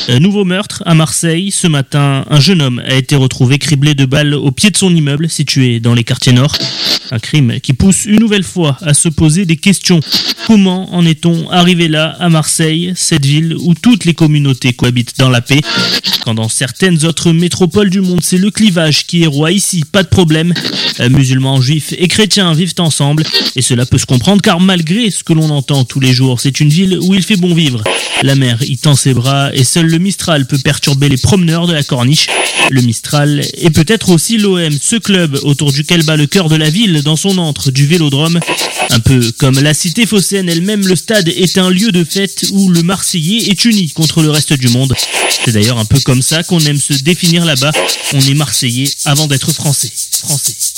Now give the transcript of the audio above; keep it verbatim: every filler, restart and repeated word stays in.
Euh, nouveau meurtre à Marseille. Ce matin, un jeune homme a été retrouvé criblé de balles au pied de son immeuble situé dans les quartiers nord. Un crime qui pousse une nouvelle fois à se poser des questions. Comment en est-on arrivé là, à Marseille, cette ville où toutes les communautés cohabitent dans la paix? Quand dans certaines autres métropoles du monde, c'est le clivage qui est roi, ici, pas de problème. Euh, musulmans, juifs et chrétiens vivent ensemble. Et cela peut se comprendre car malgré ce que l'on entend tous les jours, c'est une ville où il fait bon vivre. La mer y tend ses bras et seul le Mistral peut perturber les promeneurs de la corniche. Le Mistral est peut-être aussi l'O M, ce club autour duquel bat le cœur de la ville dans son antre du Vélodrome. Un peu comme la cité phocéenne elle-même, le stade est un lieu de fête où le Marseillais est uni contre le reste du monde. C'est d'ailleurs un peu comme ça qu'on aime se définir là-bas. On est Marseillais avant d'être Français. Français.